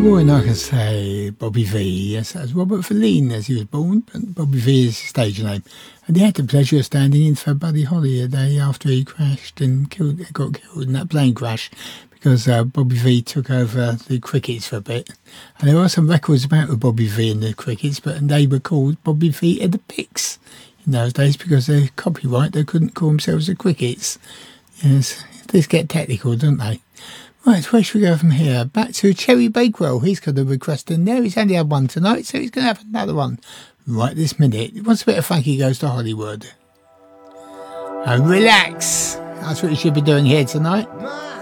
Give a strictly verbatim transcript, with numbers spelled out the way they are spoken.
Boy, I can say Bobby V. Yes, that's Robert Verleen as he was born, but Bobby V is his stage name. And he had the pleasure of standing in for Buddy Holly a day after he crashed and killed, got killed in that plane crash because uh, Bobby V took over the crickets for a bit. And there are some records about Bobby V and the crickets, but they were called Bobby V and the Picks in those days because they're copyright. They couldn't call themselves the Crickets. Yes, they get technical, don't they? Right, where should we go from here? Back to Cherry Bakewell. He's got a request in there. He's only had one tonight, so he's going to have another one right this minute. He wants a bit of Frankie Goes to Hollywood. And relax. That's what you should be doing here tonight.